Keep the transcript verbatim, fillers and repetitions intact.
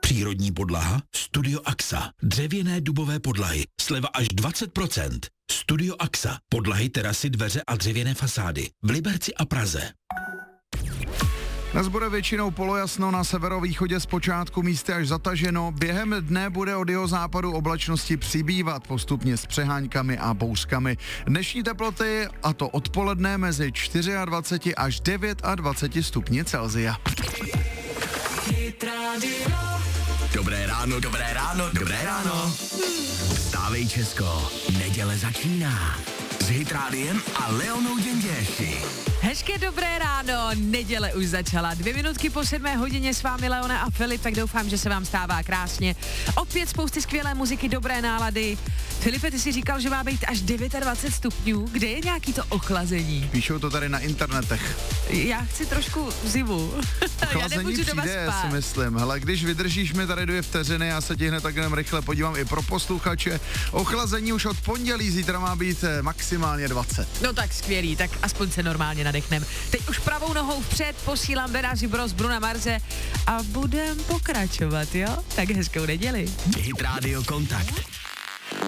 Přírodní podlaha? Studio Axa. Dřevěné dubové podlahy. Sleva až dvacet procent. Studio Axa. Podlahy, terasy, dveře a dřevěné fasády. V Liberci a Praze. Dnes bude většinou polojasno, na severovýchodě zpočátku místy až zataženo. Během dne bude od jeho západu oblačnosti přibývat postupně s přeháňkami a bouřkami. Dnešní teploty, a to odpoledne, mezi dvacet čtyři až dvacet devět stupni Celsia. Dobré ráno, dobré ráno, dobré ráno. Vstávej, Česko, neděle začíná. S Hit Rádiem a Leonou Děnděši. Hezké dobré ráno, neděle už začala. Dvě minutky po sedmé hodině s vámi Leona a Filip, tak doufám, že se vám stává krásně. Opět spousty skvělé muziky, dobré nálady. Filipe, ty si říkal, že má být až dvacet devět stupňů. Kde je nějaký to ochlazení? Píšou to tady na internetech. Já chci trošku zimu. Já nemůžu doma přijde, spát. si myslím. Hele, když vydržíš mi tady dvě vteřiny, já se ti hned tak jenom rychle podívám i pro posluchače. Ochlazení už od pondělí, zítra má být maximálně dvacet. No tak skvělý, tak aspoň se normálně nadechnem. Teď už pravou nohou vpřed posílám Benáři Bros, Bruna Marze a budem pokračovat, jo? Tak hezkou neděli. Hit Radio Kontakt.